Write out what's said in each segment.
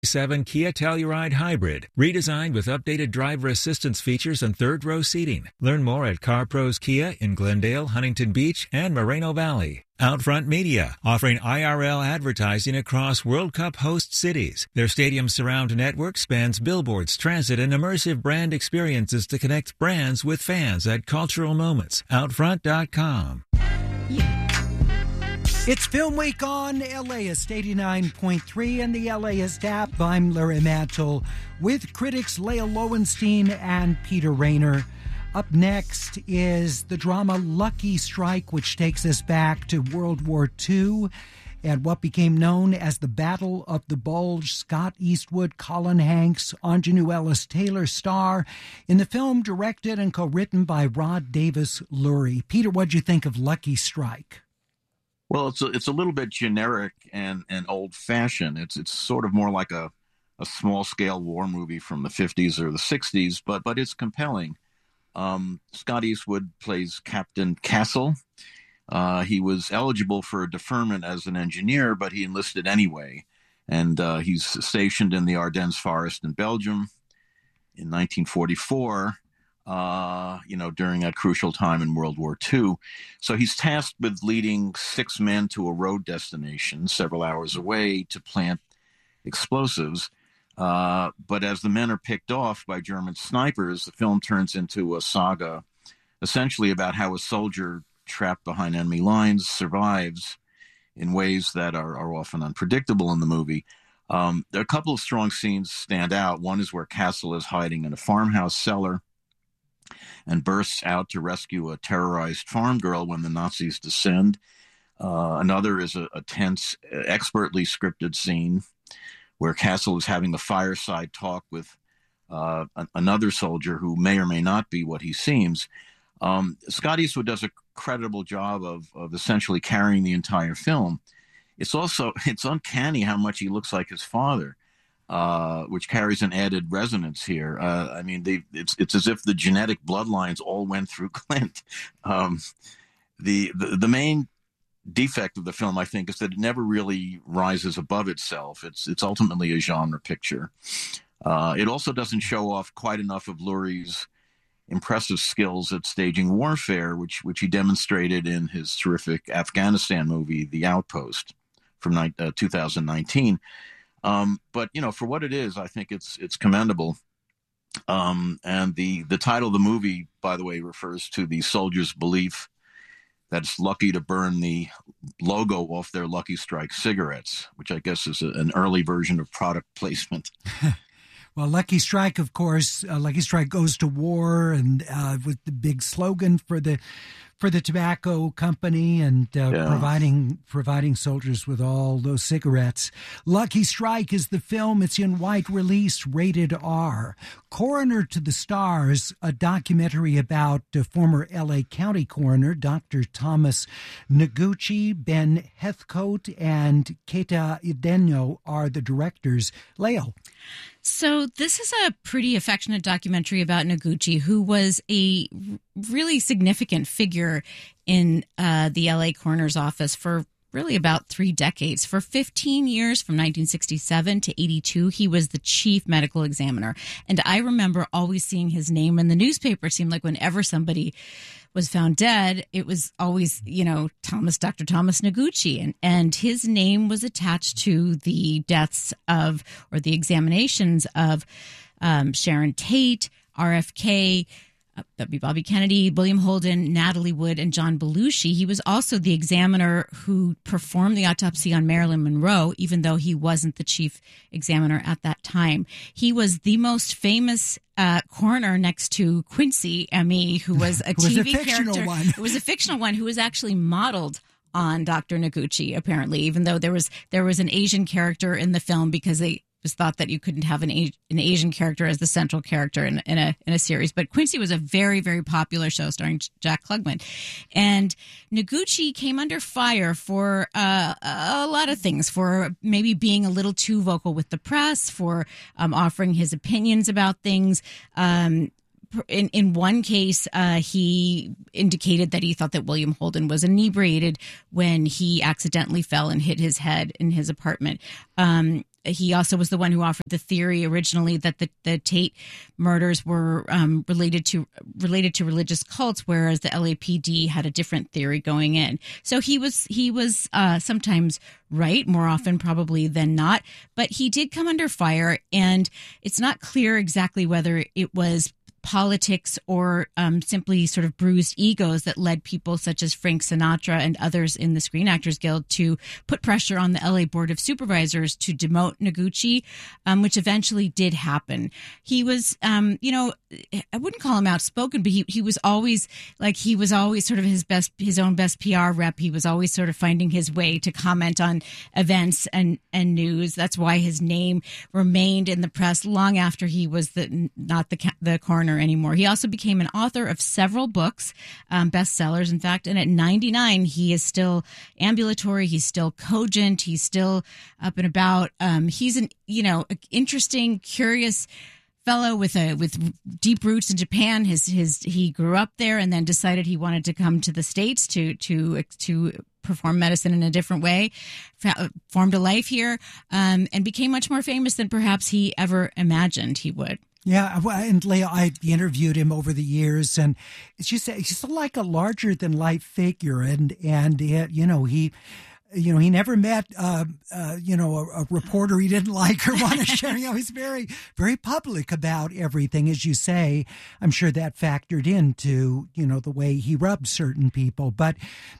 7 Kia Telluride Hybrid, redesigned with updated driver assistance features and third-row seating. Learn more at CarPros Kia in Glendale, Huntington Beach, and Moreno Valley. Outfront Media, offering IRL advertising across World Cup host cities. Their stadium surround network spans billboards, transit, and immersive brand experiences to connect brands with fans at cultural moments. Outfront.com. It's Film Week on LAist 89.3 and the LAist app. I'm Larry Mantle with critics Leah Lowenstein and Peter Rayner. Up next is the drama Lucky Strike, which takes us back to World War II and what became known as the Battle of the Bulge. Scott Eastwood, Colin Hanks, Anjanou Ellis-Taylor star in the film, directed and co-written by Rod Davis Lurie. Peter, what'd you think of Lucky Strike? Well, it's a little bit generic and old-fashioned. It's sort of more like a small-scale war movie from the 50s or the 60s, but it's compelling. Scott Eastwood plays Captain Castle. He was eligible for a deferment as an engineer, but he enlisted anyway. And he's stationed in the Ardennes Forest in Belgium in 1944. During that crucial time in World War II. So he's tasked with leading 6 men to a road destination several hours away to plant explosives. But as the men are picked off by German snipers, the film turns into a saga essentially about how a soldier trapped behind enemy lines survives in ways that are often unpredictable in the movie. There are a couple of strong scenes stand out. One is where Castle is hiding in a farmhouse cellar and bursts out to rescue a terrorized farm girl when the Nazis descend. Another is a tense, expertly scripted scene where Castle is having a fireside talk with another soldier who may or may not be what he seems. Scott Eastwood does a credible job of essentially carrying the entire film. It's uncanny how much he looks like his father. Which carries an added resonance here. It's as if the genetic bloodlines all went through Clint. The main defect of the film, I think, is that it never really rises above itself. It's ultimately a genre picture. It also doesn't show off quite enough of Lurie's impressive skills at staging warfare, which he demonstrated in his terrific Afghanistan movie, The Outpost, from 2019. But for what it is, I think it's commendable. And the title of the movie, by the way, refers to the soldiers' belief that it's lucky to burn the logo off their Lucky Strike cigarettes, which I guess is an early version of product placement. Well, Lucky Strike, of course, Lucky Strike goes to war, and with the big slogan for the tobacco company and providing soldiers with all those cigarettes. Lucky Strike is the film. It's in wide release, rated R. Coroner to the Stars, a documentary about former L.A. County Coroner Dr. Thomas Noguchi. Ben Heathcote and Keita Ideno are the directors. Leo. So this is a pretty affectionate documentary about Noguchi, who was a really significant figure in the LA coroner's office for really about 3 decades. For 15 years, from 1967 to 82, he was the chief medical examiner. And I remember always seeing his name in the newspaper. It seemed like whenever somebody was found dead, it was always, Dr. Thomas Noguchi. And his name was attached to the deaths of, or the examinations of Sharon Tate, RFK, W. Bobby Kennedy, William Holden, Natalie Wood, and John Belushi. He was also the examiner who performed the autopsy on Marilyn Monroe, even though he wasn't the chief examiner at that time. He was the most famous coroner next to Quincy M.E., who was a TV character. It was a fictional one who was actually modeled on Dr. Noguchi, apparently, even though there was an Asian character in the film, because they was thought that you couldn't have an Asian character as the central character in a series. But Quincy was a very, very popular show starring Jack Klugman. And Noguchi came under fire for a lot of things, for maybe being a little too vocal with the press, for offering his opinions about things. In one case, he indicated that he thought that William Holden was inebriated when he accidentally fell and hit his head in his apartment. he also was the one who offered the theory originally that the Tate murders were related to religious cults, whereas the LAPD had a different theory going in. So he was sometimes right, more often probably than not, but he did come under fire, and it's not clear exactly whether it was politics or simply sort of bruised egos that led people such as Frank Sinatra and others in the Screen Actors Guild to put pressure on the LA Board of Supervisors to demote Noguchi, which eventually did happen. He was, I wouldn't call him outspoken, but he was always sort of his own best PR rep. He was always sort of finding his way to comment on events and news. That's why his name remained in the press long after he was not the coroner anymore. He also became an author of several books, bestsellers, in fact. And at 99, he is still ambulatory. He's still cogent. He's still up and about. He's an interesting, curious fellow with deep roots in Japan. He grew up there and then decided he wanted to come to the States to perform medicine in a different way, formed a life here, and became much more famous than perhaps he ever imagined he would. Yeah, and Leah, I interviewed him over the years, and he's like a larger than life figure, and he never met a reporter he didn't like or want to share. He's very, very public about everything, as you say. I'm sure that factored into the way he rubbed certain people, but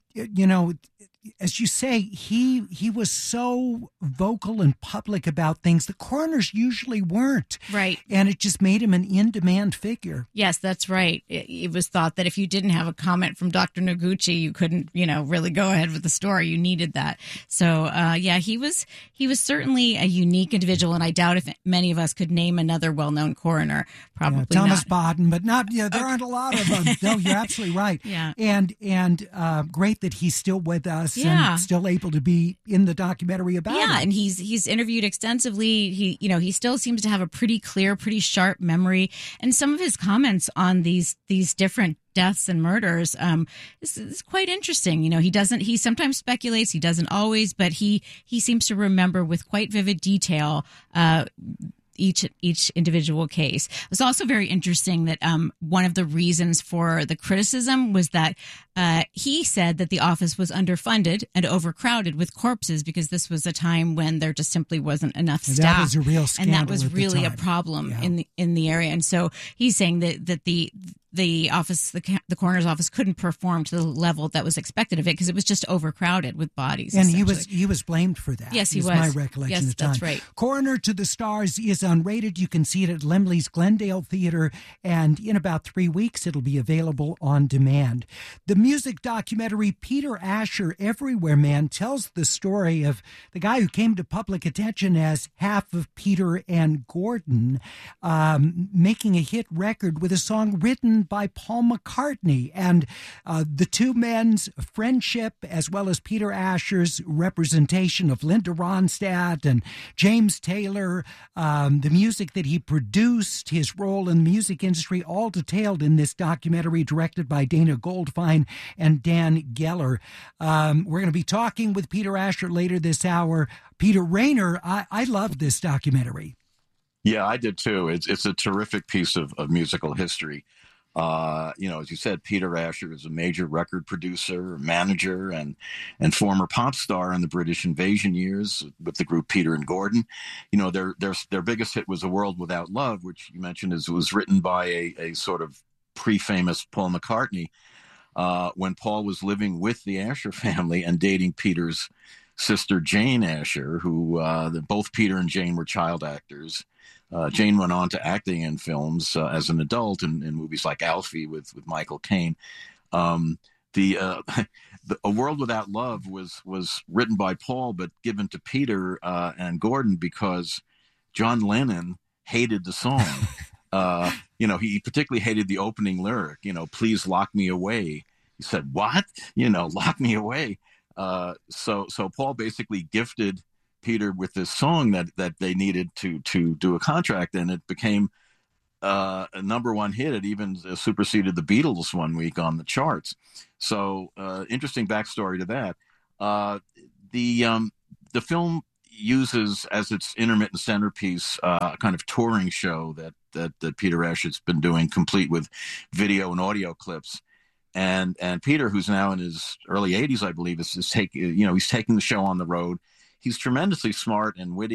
as you say, he was so vocal and public about things the coroners usually weren't. Right. And it just made him an in-demand figure. Yes, that's right. It was thought that if you didn't have a comment from Dr. Noguchi, you couldn't, really go ahead with the story. You needed that. So, he was certainly a unique individual, and I doubt if many of us could name another well-known coroner. Probably Thomas not. Bodden, but not. There aren't a lot of them. No, you're absolutely right. Yeah. And great that he's still with us. Yeah. And still able to be in the documentary about it. Yeah, and he's interviewed extensively. He still seems to have a pretty clear, pretty sharp memory, and some of his comments on these different deaths and murders is quite interesting. He sometimes speculates, he doesn't always, but he seems to remember with quite vivid detail each individual case. It was also very interesting that one of the reasons for the criticism was that he said that the office was underfunded and overcrowded with corpses because this was a time when there just simply wasn't enough staff. That was a real scandal, and that was really a problem in the area. And so he's saying that the office, the coroner's office, couldn't perform to the level that was expected of it because it was just overcrowded with bodies. And he was blamed for that. Yes, he was. My recollection of the time. That's right. Coroner to the Stars is unrated. You can see it at Laemmle's Glendale Theater, and in about 3 weeks it'll be available on demand. The music documentary Peter Asher, Everywhere Man, tells the story of the guy who came to public attention as half of Peter and Gordon, making a hit record with a song written by Paul McCartney, and the two men's friendship, as well as Peter Asher's representation of Linda Ronstadt and James Taylor, the music that he produced, his role in the music industry, all detailed in this documentary directed by Dana Goldfein and Dan Geller. We're going to be talking with Peter Asher later this hour. Peter Rainer, I love this documentary. Yeah, I did too. It's a terrific piece of musical history. As you said, Peter Asher is a major record producer, manager, and former pop star in the British Invasion years with the group Peter and Gordon. Their biggest hit was "A World Without Love," which you mentioned was written by a sort of pre-famous Paul McCartney when Paul was living with the Asher family and dating Peter's sister Jane Asher, who both Peter and Jane were child actors. Jane went on to acting in films as an adult in movies like Alfie with Michael Caine. A World Without Love was written by Paul but given to Peter and Gordon because John Lennon hated the song. He particularly hated the opening lyric, "Please lock me away." He said, "What? Lock me away." So Paul basically gifted Peter with this song that they needed to do a contract, and it became a number one hit. It even superseded the Beatles one week on the charts. So interesting backstory to that. The film uses as its intermittent centerpiece a kind of touring show that Peter Esch has been doing, complete with video and audio clips. And Peter, who's now in his early 80s, I believe, he's taking the show on the road. He's tremendously smart and witty.